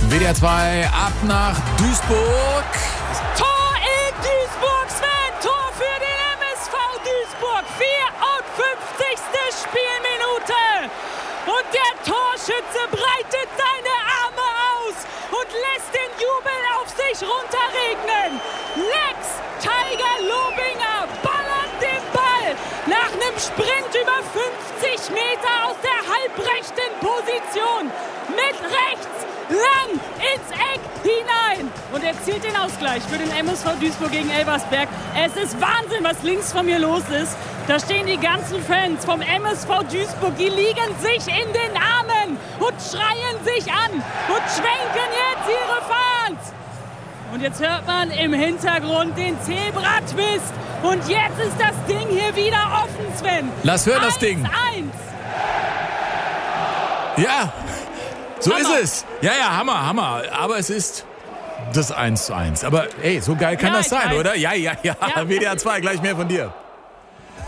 WDR 2 ab nach Duisburg. Tor in Duisburg, Sven! Tor für den MSV Duisburg. 54. Spielminute. Und der Torschütze breitet seine Arme aus und lässt den Jubel auf sich runterregnen. Lex Tiger Lobinger ballert den Ball nach einem Sprint über 50 Meter aus der halbrechten Position mit rechts lang ins Eck hinein. Und erzielt den Ausgleich für den MSV Duisburg gegen Elversberg. Es ist Wahnsinn, was links von mir los ist. Da stehen die ganzen Fans vom MSV Duisburg, die liegen sich in den Armen und schreien sich an und schwenken jetzt ihre Fahns. Und jetzt hört man im Hintergrund den Zebra-Twist. Und jetzt ist das Ding hier wieder offen, Sven. Lass hören, das Ding. 1-1. Ja, so Hammer. ist es. Ja, Hammer. Aber es ist das 1:1. Aber ey, so geil kann Ja, das sein, ich weiß. oder? Ja. Ja. WDR 2, gleich mehr von dir.